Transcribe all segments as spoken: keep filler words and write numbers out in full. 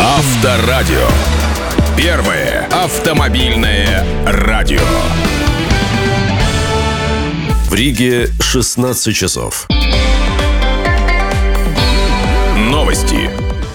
Авторадио. Первое автомобильное радио. В Риге шестнадцать часов. Новости.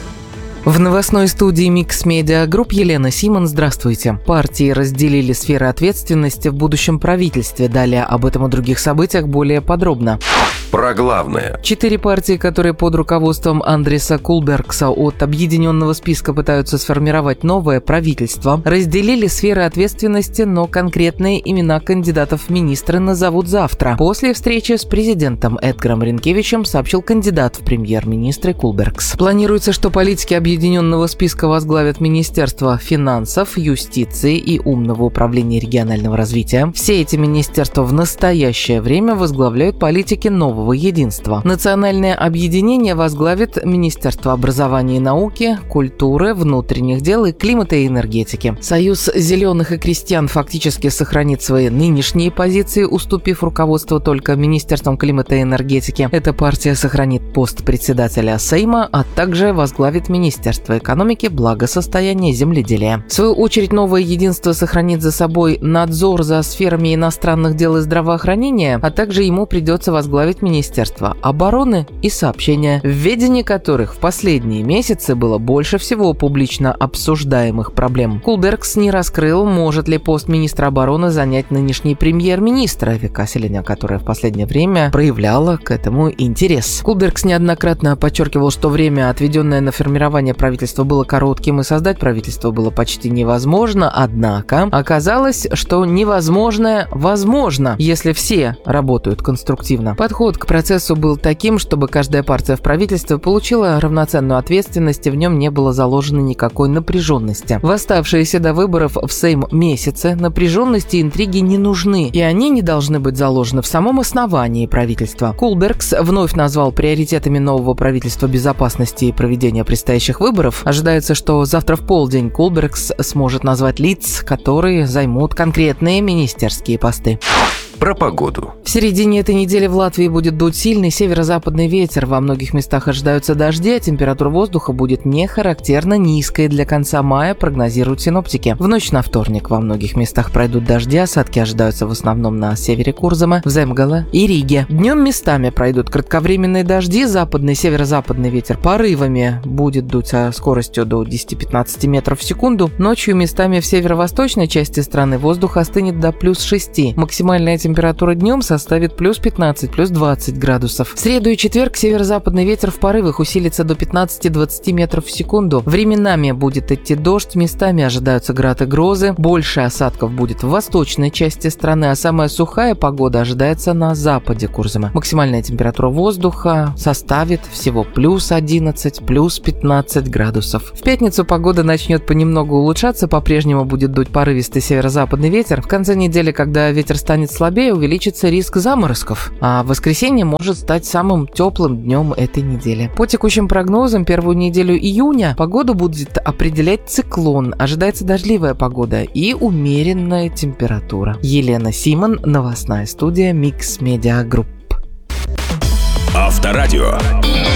В новостной студии Mix Media Group Елена Симон. Здравствуйте. Партии разделили сферы ответственности в будущем правительстве. Далее об этом и других событиях более подробно. Про главное. Четыре партии, которые под руководством Андреса Кулбергса от объединенного списка пытаются сформировать новое правительство, разделили сферы ответственности, но конкретные имена кандидатов в министры назовут завтра. После встречи с президентом Эдгаром Ринкевичем сообщил кандидат в премьер-министры Кулбергс. Планируется, что политики объединенного списка возглавят Министерство финансов, юстиции и умного управления регионального развития. Все эти министерства в настоящее время возглавляют политики нового единства. Национальное объединение возглавит Министерство образования и науки, культуры, внутренних дел и климата и энергетики. Союз зеленых и крестьян фактически сохранит свои нынешние позиции, уступив руководство только Министерством климата и энергетики. Эта партия сохранит пост председателя Сейма, а также возглавит Министерство экономики, благосостояния и земледелия. В свою очередь, новое единство сохранит за собой надзор за сферами иностранных дел и здравоохранения, а также ему придется возглавить Министерство обороны и сообщения, в ведении которых в последние месяцы было больше всего публично обсуждаемых проблем. Кулбергс не раскрыл, может ли пост министра обороны занять нынешний премьер-министр, Вика Селеня, которая в последнее время проявляла к этому интерес. Кулбергс неоднократно подчеркивал, что время, отведенное на формирование правительства, было коротким, и создать правительство было почти невозможно, однако оказалось, что невозможное возможно, если все работают конструктивно. Подход к процессу был таким, чтобы каждая партия в правительстве получила равноценную ответственность, и в нем не было заложено никакой напряженности. В оставшиеся до выборов в Сейм месяцы напряженности и интриги не нужны, и они не должны быть заложены в самом основании правительства. Кулбергс вновь назвал приоритетами нового правительства безопасности и проведения предстоящих выборов. Ожидается, что завтра в полдень Кулбергс сможет назвать лиц, которые займут конкретные министерские посты. Про погоду. В середине этой недели в Латвии будет дуть сильный северо-западный ветер. Во многих местах ожидаются дожди, а температура воздуха будет не характерно низкой для конца мая, прогнозируют синоптики. В ночь на вторник во многих местах пройдут дожди, осадки ожидаются в основном на севере Курзема, в Земгале и Риге. Днем местами пройдут кратковременные дожди, западный северо-западный ветер порывами будет дуть со скоростью до десяти-пятнадцати метров в секунду. Ночью местами в северо-восточной части страны воздух остынет до плюс шести. Максимальная температура днем составит плюс пятнадцать, плюс двадцать градусов. В среду и четверг северо-западный ветер в порывах усилится до пятнадцати-двадцати метров в секунду. Временами будет идти дождь, местами ожидаются град и грозы. Больше осадков будет в восточной части страны, а самая сухая погода ожидается на западе Курзема. Максимальная температура воздуха составит всего плюс одиннадцать, плюс пятнадцать градусов. В пятницу погода начнет понемногу улучшаться, по-прежнему будет дуть порывистый северо-западный ветер. В конце недели, когда ветер станет слабее, увеличится риск заморозков, а воскресенье может стать самым теплым днем этой недели. По текущим прогнозам, первую неделю июня погоду будет определять циклон. Ожидается дождливая погода и умеренная температура. Елена Симон, новостная студия Mix Media Group. Авторадио.